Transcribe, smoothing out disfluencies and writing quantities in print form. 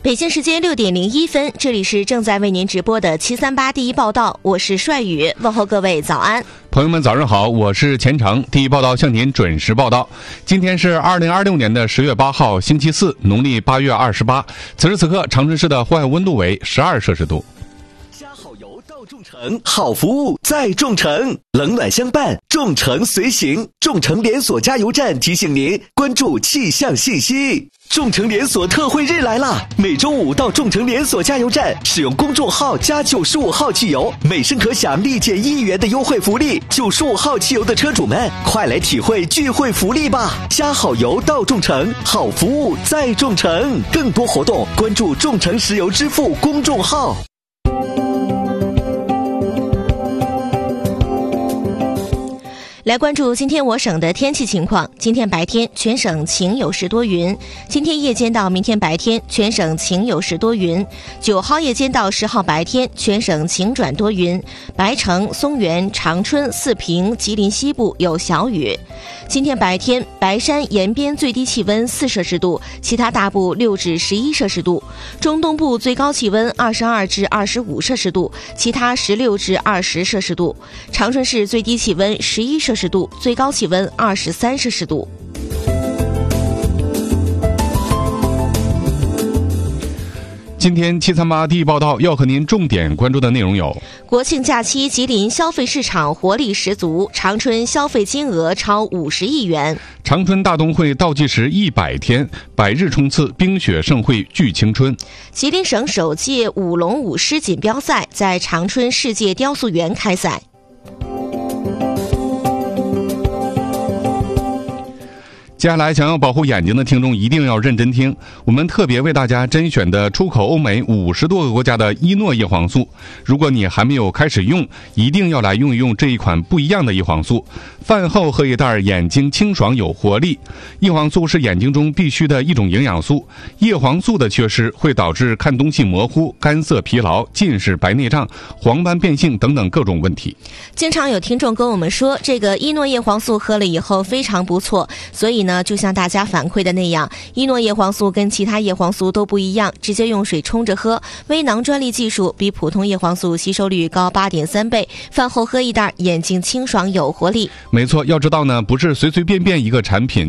北京时间6点01分，这里是正在为您直播的738第一报道，我是帅宇，问候各位早安。 朋友们早上好，我是钱成，第一报道向您准时报道。今天是2026年的10月8号星期四，农历8月28。此时此刻，长春市的户外温度为12摄氏度。 加好油到众诚，好服务在众诚，冷暖相伴，众诚随行。众诚连锁加油站提醒您关注气象信息。众诚连锁特惠日来啦！每周五到众诚连锁加油站使用公众号加95号汽油，每升可享立减1元的优惠福利。95号汽油的车主们，快来体会聚会福利吧！加好油到众诚，好服务在众诚。更多活动关注众诚石油支付公众号。 来关注今天我省的天气情况。今天白天全省晴有时多云，今天夜间到明天白天全省晴有时多云。9号夜间到10号白天全省晴转多云，白城、松原、长春、四平、吉林西部有小雨。今天白天白山沿边最低气温4摄氏度，其他大部6至11摄氏度，中东部最高气温22至25摄氏度，其他16至20摄氏度。长春市最低气温11摄氏度，最高气温23摄氏度。 今天738第一报道要和您重点关注的内容有： 国庆假期吉林消费市场活力十足，长春消费金额超50亿元。 长春大冬会倒计时100天，100日冲刺，冰雪盛会聚青春。 吉林省首届舞龙舞狮锦标赛在长春世界雕塑园开赛。 接下来，想要保护眼睛的听众一定要认真听，我们特别为大家甄选的出口欧美50多个国家的伊诺叶黄素。如果你还没有开始用，一定要来用一用这一款不一样的叶黄素。饭后喝一袋，眼睛清爽有活力。叶黄素是眼睛中必须的一种营养素，叶黄素的缺失会导致看东西模糊、干涩疲劳、近视、白内障、黄斑变性等等各种问题。 经常有听众跟我们说，这个伊诺叶黄素喝了以后非常不错，所以呢，就像大家反馈的那样，伊诺叶黄素跟其他叶黄素都不一样，直接用水冲着喝，微囊专利技术，比普通叶黄素吸收率高8.3倍，饭后喝一袋，眼睛清爽有活力。 没错，要知道呢，不是随随便便一个产品